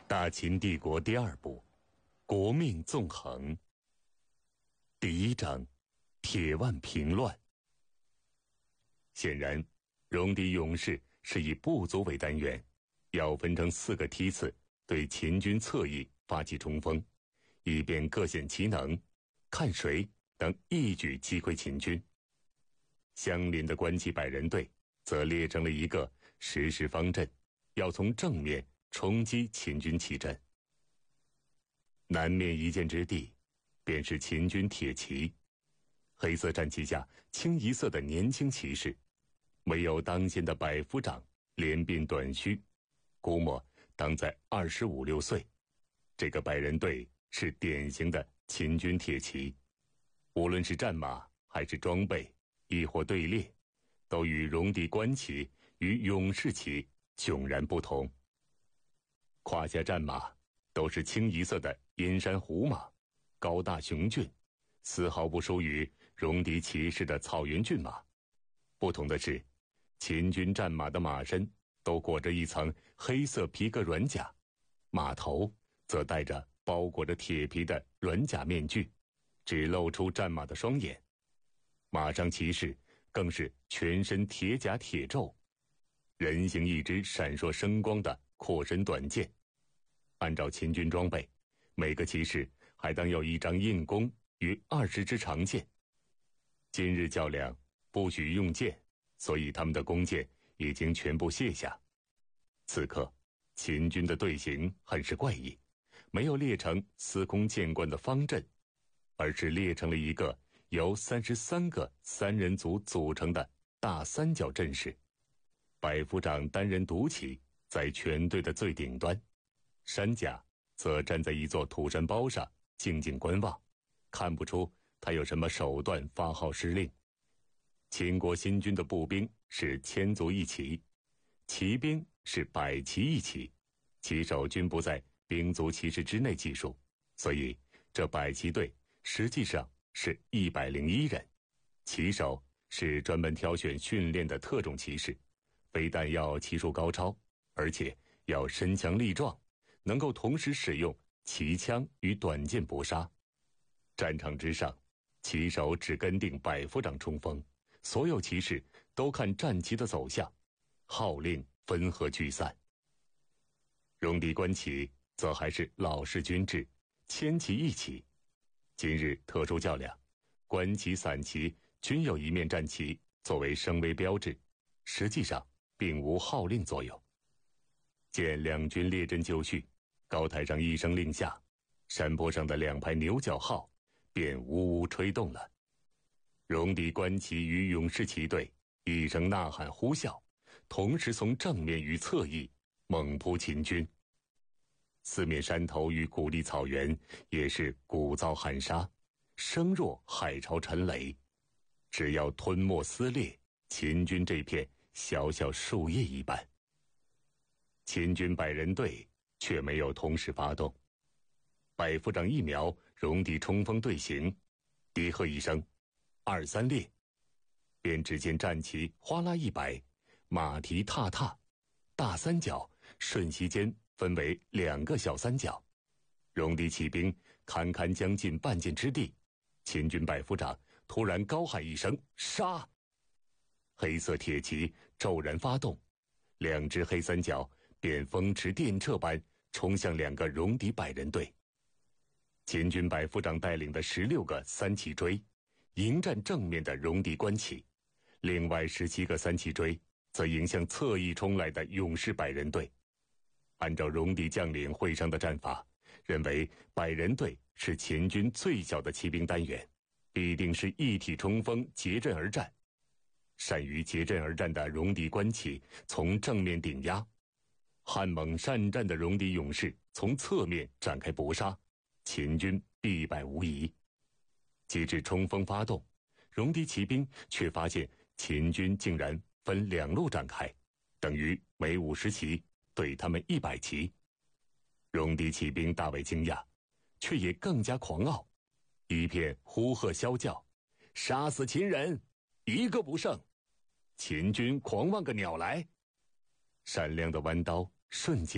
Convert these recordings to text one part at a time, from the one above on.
大秦帝国第二部，国命纵横。第一章，铁腕平乱。显然，戎狄勇士是以部族为单元，要分成4个梯次，对秦军侧翼发起冲锋，以便各显其能，看谁能一举击溃秦军。相邻的关骑百人队则列成了一个实施方阵，要从正面冲击秦军旗阵。南面一箭之地，便是秦军铁骑，黑色战旗下清一色的年轻骑士，唯有当先的百夫长连鬓短须，估摸当在25、26岁。这个百人队是典型的秦军铁骑，无论是战马还是装备，亦或队列，都与戎狄关骑与勇士骑迥然不同。胯下战马都是清一色的阴山胡马，高大雄峻，丝毫不输于戎狄骑士的草原骏马。不同的是，秦军战马的马身都裹着一层黑色皮革软甲，马头则戴着包裹着铁皮的软甲面具，只露出战马的双眼。马上骑士更是全身铁甲铁胄，人形一支闪烁生光的阔身短剑。按照秦军装备，每个骑士还当有一张硬弓与20支长剑。今日较量不许用剑，所以他们的弓箭已经全部卸下。此刻秦军的队形很是怪异，没有列成司空见惯的方阵，而是列成了一个由33个3人组组成的大三角阵势。百夫长单人独骑在全队的最顶端，山甲则站在一座土山包上静静观望，看不出他有什么手段发号施令。秦国新军的步兵是千足一骑，骑兵是百骑一骑，骑手均不在兵卒骑士之内计数，所以这百骑队实际上是101人。骑手是专门挑选训练的特种骑士，非但要骑术高超，而且要身强力壮，能够同时使用骑枪与短剑搏杀。战场之上，骑手只跟定百夫长冲锋，所有骑士都看战旗的走向，号令分合聚散。戎狄关骑则还是老式军制，千骑一骑。今日特殊较量，关骑散骑均有一面战旗作为声威标志，实际上并无号令作用。见两军列阵就绪，高台上一声令下，山坡上的2排牛角号便呜呜吹动了。戎狄关骑与勇士骑队一声呐喊呼啸，同时从正面与侧翼猛扑秦军。四面山头与谷地草原也是鼓噪喊杀，声若海潮沉雷。只要吞没撕裂秦军这片小小树叶一般。秦军百人队却没有同时发动。百夫长一瞄戎狄冲锋队形，低喝一声“2、3列”，便只见战旗哗啦一摆，马蹄踏踏，大三角瞬息间分为2个小三角。戎狄骑兵堪堪将近半箭之地，秦军百夫长突然高喊一声“杀”，黑色铁骑骤然发动，2只黑三角便风驰电掣般冲向2个戎狄百人队。秦军百夫长带领的16个三骑追迎战正面的戎狄关骑，另外17个三骑追则迎向侧翼冲来的勇士百人队。按照戎狄将领会上的战法，认为百人队是秦军最小的骑兵单元，必定是一体冲锋，结阵而战。善于结阵而战的戎狄关骑从正面顶压，悍猛善战的戎狄勇士从侧面展开搏杀，秦军必败无疑。及至冲锋发动，戎狄骑兵却发现秦军竟然分2路展开，等于每50骑对他们100骑。戎狄骑兵大为惊讶，却也更加狂傲，一片呼喝啸叫，杀死秦人，一个不剩！秦军狂妄个鸟来！闪亮的弯刀瞬间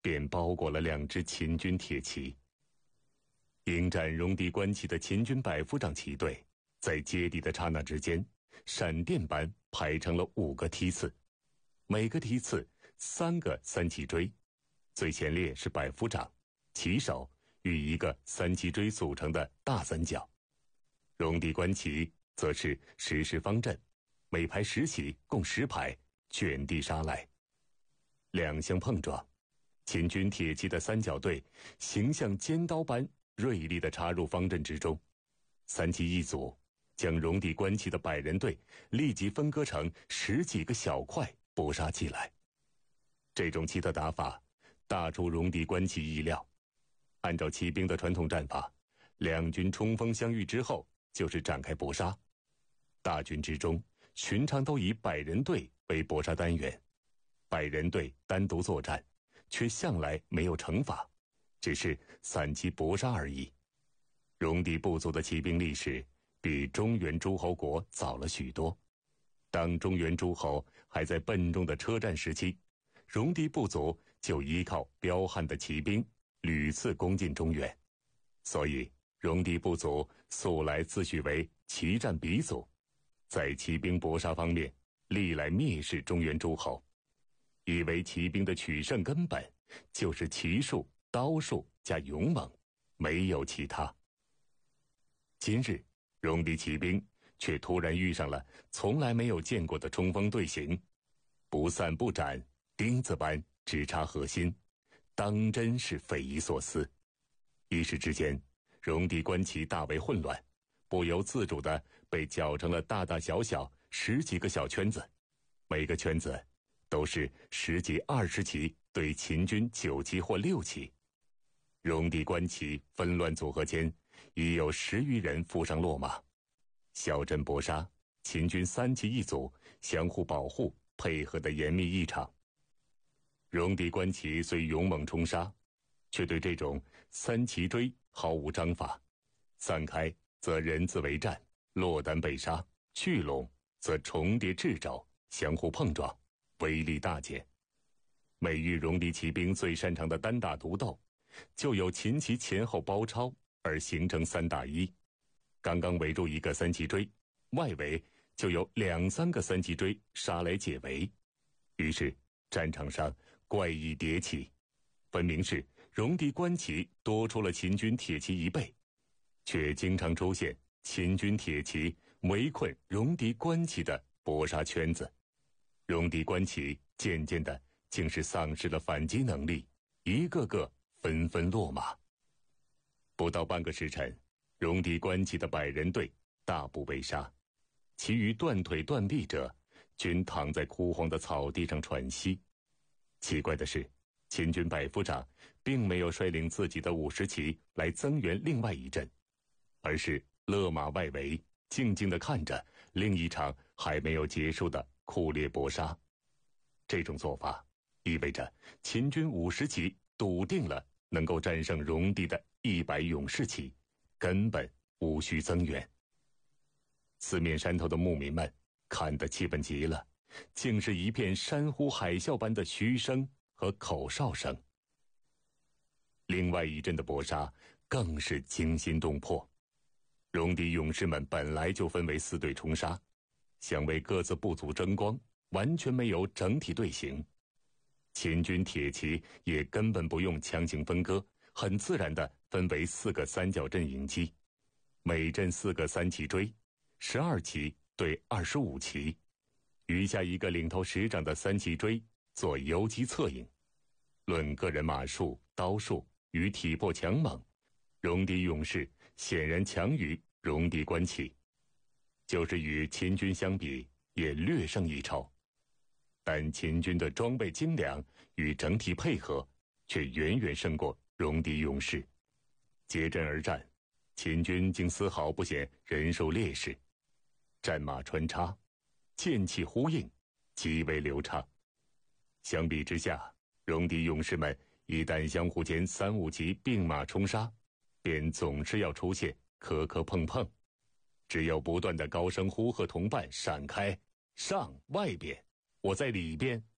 便包裹了2支秦军铁骑。迎战戎狄关旗的秦军百夫长骑队，在接地的刹那之间，闪电般排成了5个梯次，每个梯次3个三旗锥，最前列是百夫长，旗手与一个三旗锥组成的大三角。戎狄关旗则是10式方阵，每排10旗，共10排，卷地杀来。两相碰撞，秦军铁骑的三角队形像尖刀般锐利地插入方阵之中，三旗一组，将戎狄关旗的100人队立即分割成10几个小块搏杀起来。这种奇特打法大出戎狄关旗意料。按照骑兵的传统战法，两军冲锋相遇之后就是展开搏杀。大军之中，寻常都以100人队为搏杀单元，100人队单独作战，却向来没有惩罚，只是散骑搏杀而已。戎狄部族的骑兵历史比中原诸侯国早了许多。当中原诸侯还在笨重的车战时期，戎狄部族就依靠彪悍的骑兵屡次攻进中原，所以戎狄部族素来自诩为骑战鼻祖，在骑兵搏杀方面历来蔑视中原诸侯，以为骑兵的取胜根本就是骑术、刀术加勇猛，没有其他。今日戎狄骑兵却突然遇上了从来没有见过的冲锋队形，不散不斩，钉子般直插核心，当真是匪夷所思。一时之间，戎狄关旗大为混乱，不由自主地被搅成了大大小小10几个小圈子，每个圈子都是10几20骑对秦军9骑或6骑。戎狄关旗纷乱组合间，已有10余人负伤落马。小阵搏杀，秦军3骑一组，相互保护，配合得严密异常。戎狄关旗虽勇猛冲杀，却对这种3旗锥毫无章法，散开则人自为战，落单被杀，聚拢则重叠掣肘，相互碰撞，威力大减。每遇戎狄骑兵最擅长的单打独斗，就有秦骑前后包抄而形成3打1，刚刚围住一个3旗锥，外围就有2、3个3旗锥杀来解围，于是战场上怪异迭起，分明是戎狄关旗多出了秦军铁骑1倍，却经常出现秦军铁骑围困戎狄关旗的搏杀圈子。戎狄关旗渐渐的竟是丧失了反击能力，一个个纷纷落马。不到半个时辰，戎狄关旗的100人队大部被杀，其余断腿断臂者均躺在枯黄的草地上喘息。奇怪的是，秦军百夫长并没有率领自己的50骑来增援另外一阵，而是勒马外围，静静地看着另一场还没有结束的酷烈搏杀。这种做法意味着秦军50骑笃定了能够战胜戎狄的100勇士骑，根本无需增援。四面山头的牧民们看得气愤极了，竟是一片山呼海啸般的嘘声和口哨声。另外一阵的搏杀更是惊心动魄。戎狄勇士们本来就分为4队冲杀，想为各自部族争光，完全没有整体队形。秦军铁骑也根本不用强行分割，很自然地分为4个三角阵营击，每阵4个3旗锥，12骑对25骑，余下一个领头10掌的3旗锥做游击策应。论个人马术、刀术与体魄强猛，戎狄勇士显然强于戎狄关旗，就是与秦军相比也略胜一筹。但秦军的装备精良与整体配合却远远胜过戎狄勇士。接阵而战，秦军竟丝毫不显人数劣势，战马穿插，剑气呼应，极为流畅。相比之下，戎狄勇士们一旦相互间3、5骑并马冲杀，便总是要出现磕磕碰碰，只有不断的高声呼喝同伴闪开，上外边，我在里边，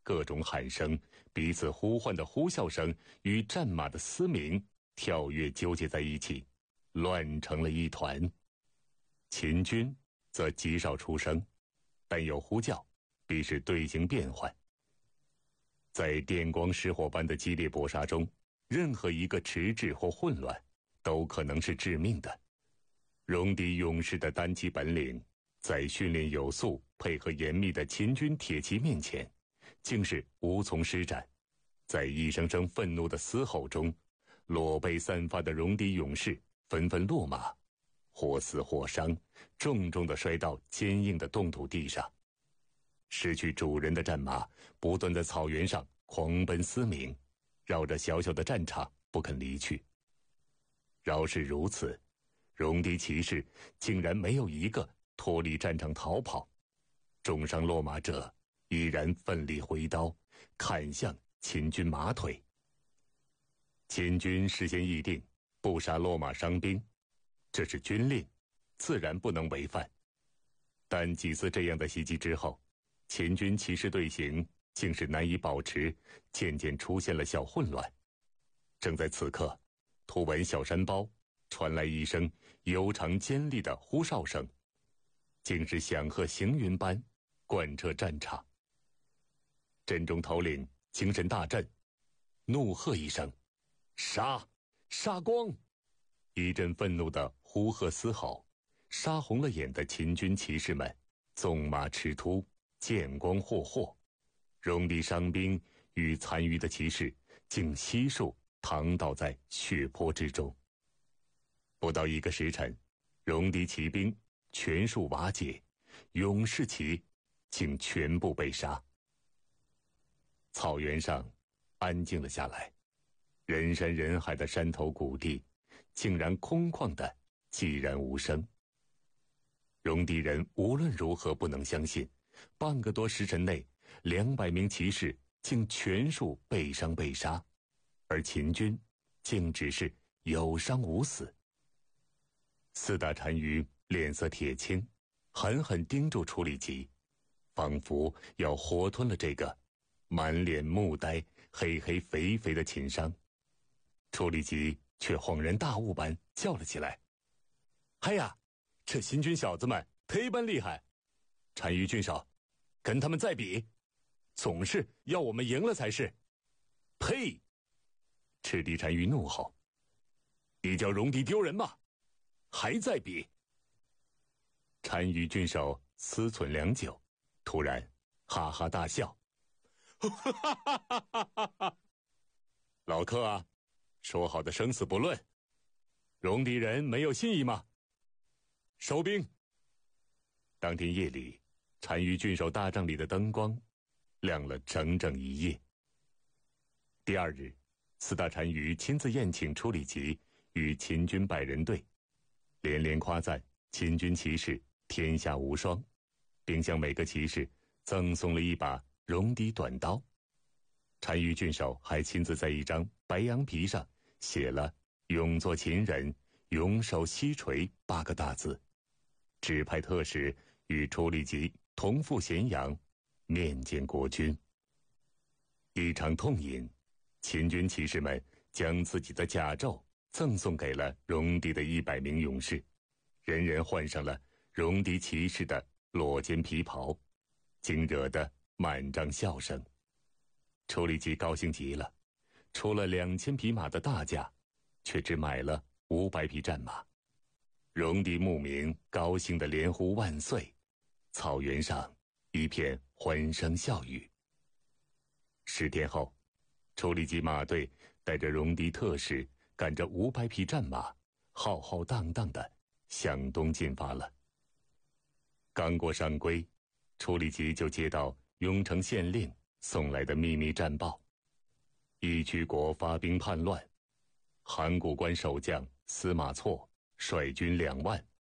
各种喊声、彼此呼唤的呼啸声与战马的嘶鸣跳跃纠结在一起，乱成了一团。秦军则极少出声，但有呼叫，必是队形变换。在电光石火般的激烈搏杀中，任何一个迟滞或混乱，都可能是致命的。戎狄勇士的单骑本领，在训练有素、配合严密的秦军铁骑面前，竟是无从施展。在一声声愤怒的嘶吼中，裸背散发的戎狄勇士纷纷落马，或死或伤，重重地摔到坚硬的冻土地上。失去主人的战马不断在草原上狂奔嘶鸣，绕着小小的战场不肯离去。饶是如此，戎狄骑士竟然没有一个脱离战场逃跑，重伤落马者依然奋力挥刀砍向秦军马腿。秦军事先议定不杀落马伤兵，这是军令，自然不能违反。但几次这样的袭击之后，秦军骑士队形竟是难以保持，渐渐出现了小混乱。正在此刻，突闻小山包传来一声悠长尖利的呼哨声，竟是响鹤行云般贯彻战场。阵中头领精神大振，怒喝一声：“杀！杀光！”一阵愤怒的呼喝嘶吼，杀红了眼的秦军骑士们纵马驰突，剑光霍霍，戎狄伤兵与残余的骑士竟悉数躺倒在血泊之中。不到1个时辰，戎狄骑兵全数瓦解，勇士骑竟全部被杀。草原上安静了下来，人山人海的山头谷地竟然空旷的寂然无声。戎狄人无论如何不能相信，半个多时辰内200名骑士竟全数被伤被杀，而秦军竟只是有伤无死。4大单于脸色铁青，狠狠盯住处理吉，仿佛要活吞了这个满脸木呆、黑黑肥肥的秦商。处理吉却恍然大悟般叫了起来：“哎呀，这新军小子们忒般厉害！单于郡守，跟他们再比，总是要我们赢了才是。”呸！赤地单于怒吼：“你叫戎狄丢人吗？还在比！”单于郡守思忖良久，突然哈哈大笑：“老客啊，说好的生死不论，戎狄人没有信义吗？收兵！”当天夜里，单于郡守大帐里的灯光亮了整整一夜。第2日，4大单于亲自宴请处理吉与秦军100人队，连连夸赞秦军骑士天下无双，并向每个骑士赠送了一把戎狄短刀。单于郡守还亲自在一张白羊皮上写了“永作秦人，永守西陲”8个大字，指派特使与处理吉同赴咸阳，面见国君。一场痛饮，秦军骑士们将自己的甲胄赠送给了戎狄的100名勇士，人人换上了戎狄骑士的裸肩皮袍，惊惹得满帐笑声。处理吉高兴极了，出了2000匹马的大价，却只买了500匹战马。戎狄牧民高兴地连呼万岁，草原上一片欢声笑语。10天后，处理吉马队带着戎狄特使，赶着500匹战马，浩浩荡荡地向东进发了。刚过上归，处理吉就接到雍城县令送来的秘密战报：义渠国发兵叛乱，函谷关守将司马错率军2万